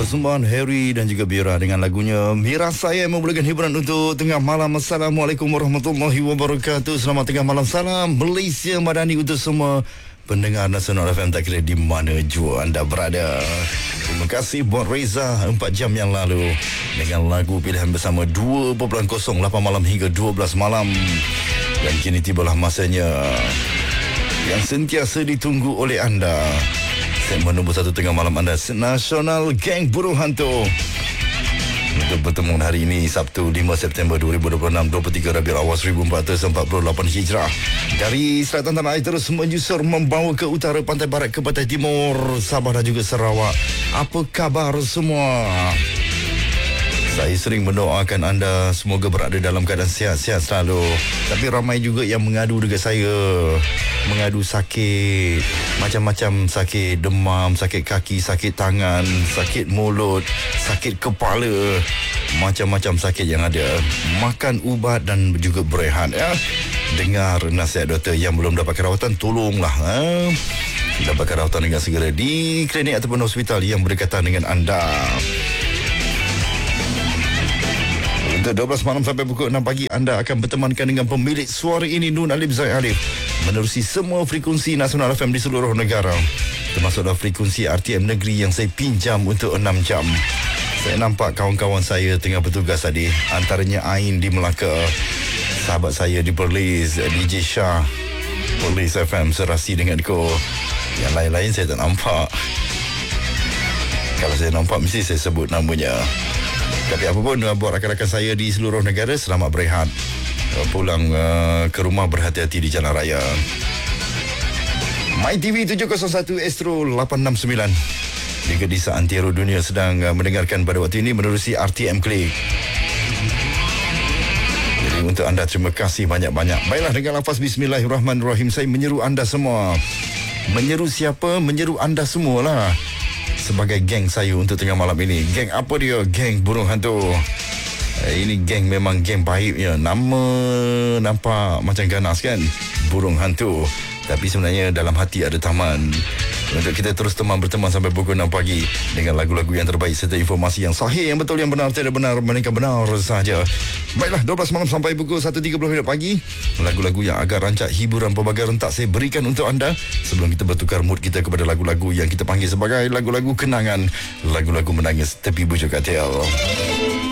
persembahan Harry dan juga Bira dengan lagunya Mira Saya memulakan hiburan untuk tengah malam. Assalamualaikum warahmatullahi wabarakatuh. Selamat tengah malam, salam Malaysia Madani untuk semua pendengar Nasional FM, tak kira di mana jua anda berada. Terima kasih buat Reza 4 jam yang lalu dengan lagu pilihan bersama 2.08 malam hingga 12 malam. Dan kini tibalah masanya yang sentiasa ditunggu oleh anda. Segmen nombor 1 tengah malam anda, Nasional Geng Burung Hantu. Untuk pertemuan hari ini, Sabtu 5 September 2026, 23 Rabiul Awal 1448 Hijrah. Dari selatan tanah air terus menyusur membawa ke utara, pantai barat ke pantai timur, Sabah dan juga Sarawak. Apa khabar semua? Saya sering mendoakan anda semoga berada dalam keadaan sihat-sihat selalu. Tapi ramai juga yang mengadu dekat saya. Mengadu sakit. Macam-macam sakit. Demam, sakit kaki, sakit tangan, sakit mulut, sakit kepala. Macam-macam sakit yang ada. Makan ubat dan juga berehat. Ya. Dengar nasihat doktor. Yang belum dapatkan rawatan, tolonglah. Dapatkan rawatan dengan segera di klinik ataupun hospital yang berdekatan dengan anda. Untuk 12 malam sampai pukul 6 pagi, anda akan bertemankan dengan pemilik suara ini, Nun Alif Zaid Alif, menerusi semua frekuensi Nasional FM di seluruh negara, termasuklah frekuensi RTM Negeri yang saya pinjam untuk 6 jam. Saya nampak kawan-kawan saya tengah bertugas tadi, antaranya Ain di Melaka, sahabat saya di Perlis, DJ Shah, Perlis FM serasi denganku. Yang lain-lain saya tak nampak. Kalau saya nampak, mesti saya sebut namanya. Tapi apa pun, buat rakan-rakan saya di seluruh negara, selamat berehat. Pulang ke rumah berhati-hati di jalan raya. My TV 701 Astro 869. Jika di seantero dunia sedang mendengarkan pada waktu ini menerusi RTM Klik. Jadi untuk anda, terima kasih banyak-banyak. Baiklah, dengan lafaz Bismillahirrahmanirrahim, saya menyeru anda semua. Menyeru siapa? Menyeru anda semualah. Sebagai geng saya untuk tengah malam ini. Geng apa dia? Geng Burung Hantu. Ini geng memang geng baiknya. Nama nampak macam ganas kan? Burung Hantu. Tapi sebenarnya dalam hati ada taman. Untuk kita terus berteman sampai pukul 6 pagi dengan lagu-lagu yang terbaik serta informasi yang sahih, yang betul, yang benar, tidak benar, melainkan benar sahaja. Baiklah, 12 malam sampai pukul 1.30 pagi. Lagu-lagu yang agak rancak, hiburan pelbagai rentak saya berikan untuk anda sebelum kita bertukar mood kita kepada lagu-lagu yang kita panggil sebagai lagu-lagu kenangan, lagu-lagu menangis tepi bujur katil.